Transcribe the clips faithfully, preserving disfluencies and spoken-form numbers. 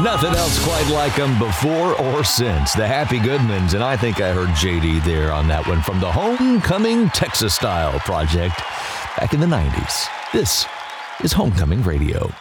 Nothing else quite like them before or since. The Happy Goodmans, and I think I heard J D there on that one from the Homecoming Texas Style project back in the nineties. This is Homecoming Radio.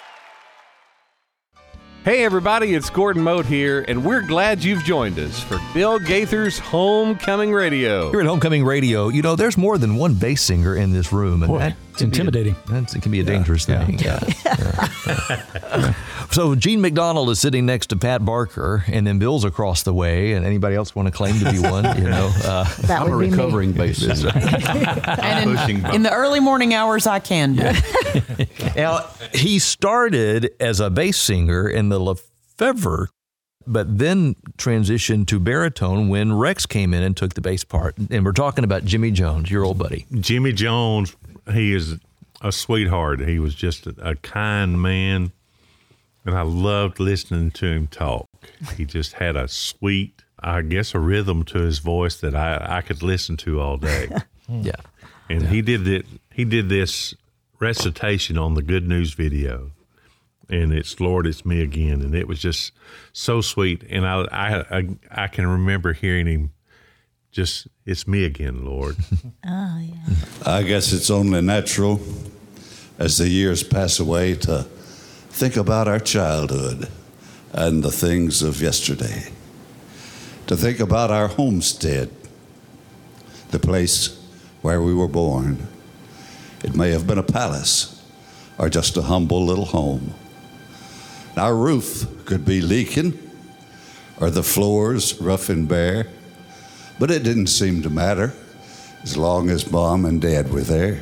Hey everybody, it's Gordon Mote here, and we're glad you've joined us for Bill Gaither's Homecoming Radio. Here at Homecoming Radio, you know, there's more than one bass singer in this room. And Boy, that it's intimidating. A, that's, it can be a dangerous yeah. thing. Yeah. Yeah. Yeah. So Gene McDonald is sitting next to Pat Barker, and then Bill's across the way, and anybody else want to claim to be one? You know, uh, that I'm a would be recovering me. bass singer. And in, in the early morning hours, I can be. Now, he started as a bass singer in the Lefevre, but then transitioned to baritone when Rex came in and took the bass part. And we're talking about Jimmy Jones, your old buddy. Jimmy Jones, he is a sweetheart. He was just a, a kind man, and I loved listening to him talk. He just had a sweet, I guess, a rhythm to his voice that I, I could listen to all day. Yeah. And yeah. he did it. He did this recitation on the Good News video, and it's "Lord, It's Me Again," and it was just so sweet. And I, I, I, I can remember hearing him just, "It's me again, Lord." Oh yeah. I guess it's only natural, as the years pass away, to think about our childhood and the things of yesterday. To think about our homestead, the place where we were born. It may have been a palace or just a humble little home. Our roof could be leaking or the floors rough and bare, but it didn't seem to matter as long as Mom and Dad were there.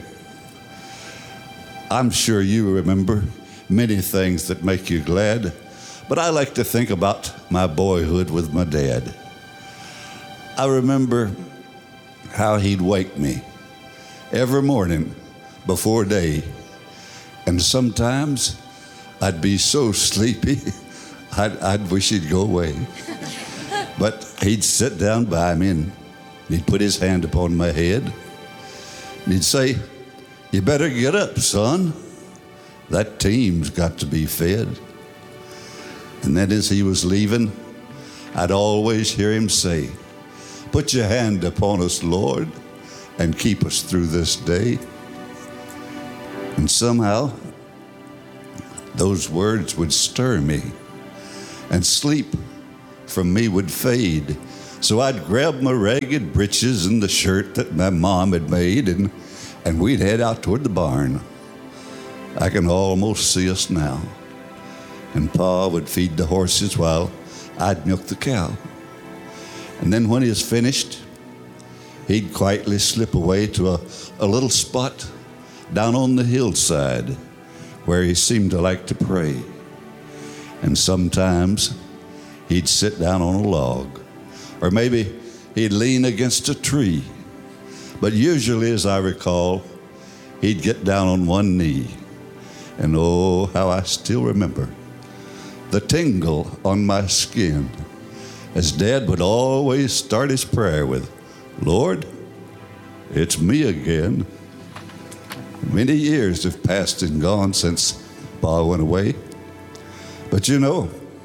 I'm sure you remember many things that make you glad, but I like to think about my boyhood with my dad. I remember how he'd wake me every morning before day, and sometimes I'd be so sleepy I'd, I'd wish he'd go away. But he'd sit down by me and he'd put his hand upon my head and he'd say, "You better get up, son. That team's got to be fed." And then as he was leaving, I'd always hear him say, "Put your hand upon us, Lord, and keep us through this day." And somehow, those words would stir me, and sleep from me would fade. So I'd grab my ragged breeches and the shirt that my mom had made, and, and we'd head out toward the barn. I can almost see us now. And Pa would feed the horses while I'd milk the cow. And then when he was finished, he'd quietly slip away to a, a little spot down on the hillside where he seemed to like to pray. And sometimes he'd sit down on a log, or maybe he'd lean against a tree. But usually, as I recall, he'd get down on one knee. And oh, how I still remember the tingle on my skin as Dad would always start his prayer with, "Lord, it's me again." Many years have passed and gone since Pa went away. But you know,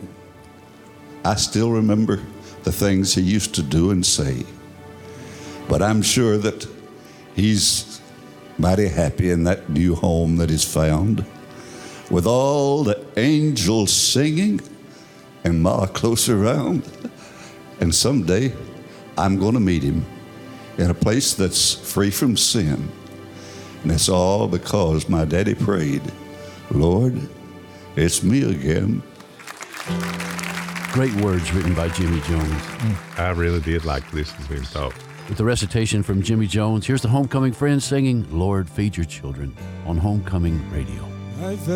I still remember the things he used to do and say. But I'm sure that he's mighty happy in that new home that he's found, with all the angels singing and Ma close around. And someday I'm going to meet him in a place that's free from sin. And it's all because my daddy prayed, "Lord, it's me again." Great words written by Jimmy Jones. I really did like listening to him talk. With the recitation from Jimmy Jones, here's the Homecoming Friends singing "Lord, Feed Your Children" on Homecoming Radio.